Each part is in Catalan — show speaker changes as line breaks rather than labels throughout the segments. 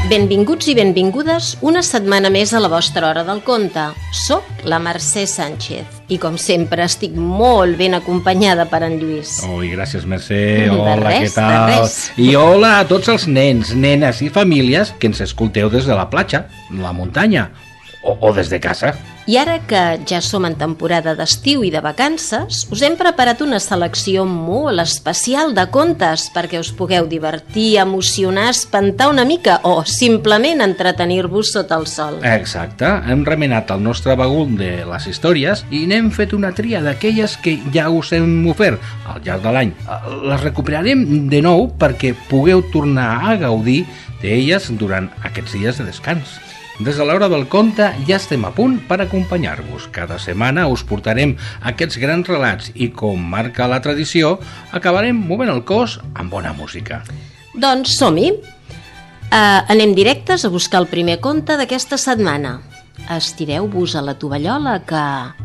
Benvinguts i benvingudes una setmana més a la vostra hora del conte. Soc la Mercè Sánchez i com sempre estic molt ben acompanyada per en Lluís.
Ui, gràcies Mercè, hola,
res,
què tal?
de res.
I hola a tots els nens, nenes i famílies que ens escolteu des de la platja, la muntanya o des de casa.
I ara que ja som en temporada d'estiu i de vacances, us hem preparat una selecció molt especial de contes perquè us pugueu divertir, emocionar, espantar una mica o simplement entretenir-vos sota el sol.
Exacte, hem remenat el nostre bagul de les històries i n'hem fet una tria d'aquelles que ja us hem ofert al llarg de l'any. Les recuperarem de nou perquè pugueu tornar a gaudir d'elles durant aquests dies de descans. Des de l'hora del conte ja estem a punt per acompanyar-vos. Cada setmana us portarem aquests grans relats i, com marca la tradició, acabarem movent el cos amb bona música.
Doncs som-hi! Anem directes a buscar el primer conte d'aquesta setmana. Estireu-vos a la tovallola que...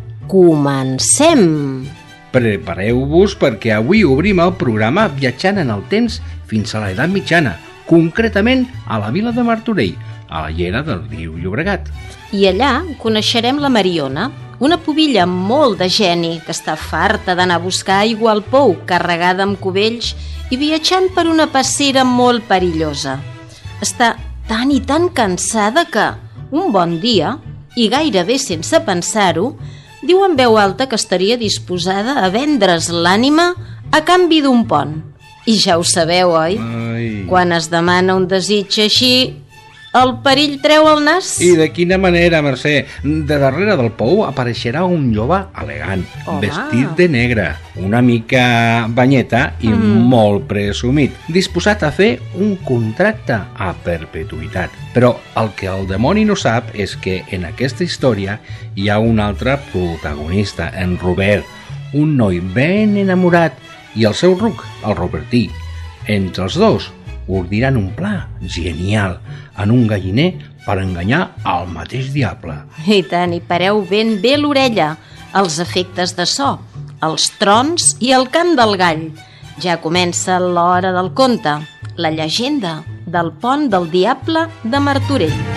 Comencem!
Prepareu-vos perquè avui obrim el programa viatjant en el temps fins a l'edat mitjana, concretament a la vila de Martorell, a la llera del riu Llobregat.
I allà coneixerem la Mariona, una pubilla molt de geni que està farta d'anar a buscar aigua al pou carregada amb cubells i viatjant per una passera molt perillosa. Està tan i tan cansada que, un bon dia, i gairebé sense pensar-ho, diu en veu alta que estaria disposada a vendre's l'ànima a canvi d'un pont. I ja ho sabeu, oi?
Ai.
Quan es demana un desig així, el perill treu el nas.
I de quina manera, Mercè? De darrere del pou apareixerà un jove elegant,
Home.
vestit de negre, una mica banyeta i molt presumit, disposat a fer un contracte a perpetuïtat. Però el que el dimoni no sap és que en aquesta història hi ha un altre protagonista, en Robert, un noi ben enamorat, i el seu ruc, el Robertí. Entre els dos ordiran un pla genial en un galliner per enganyar el mateix diable.
I tant, i pareu ben bé l'orella, els efectes de so, els trons i el cant del gall. Ja comença l'hora del conte, la llegenda del pont del diable de Martorell.